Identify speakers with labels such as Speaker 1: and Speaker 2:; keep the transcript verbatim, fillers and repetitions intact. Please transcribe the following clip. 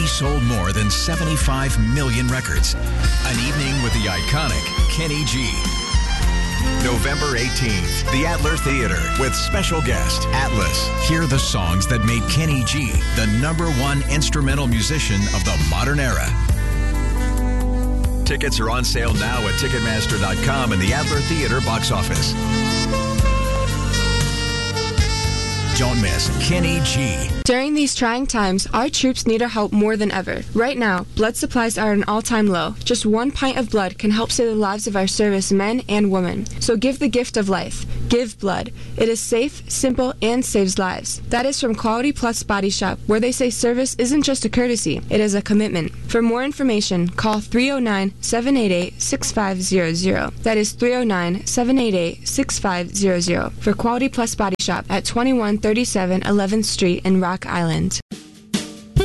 Speaker 1: He sold more than seventy-five million records. An evening with the iconic Kenny G. November eighteenth, the Adler Theater with special guest Atlas. Hear the songs that made Kenny G the number one instrumental musician of the modern era. Tickets are on sale now at Ticketmaster dot com and the Adler Theater box office. Don't miss Kenny G.
Speaker 2: During these trying times, our troops need our help more than ever. Right now, blood supplies are at an all-time low. Just one pint of blood can help save the lives of our service men and women. So give the gift of life. Give blood. It is safe, simple, and saves lives. That is from Quality Plus Body Shop, where they say service isn't just a courtesy, it is a commitment. For more information, call three oh nine, seven eight eight, six five zero zero. That is three oh nine, seven eight eight, six five zero zero. For Quality Plus Body Shop at twenty-one thirty-seven eleventh Street in Rock Island.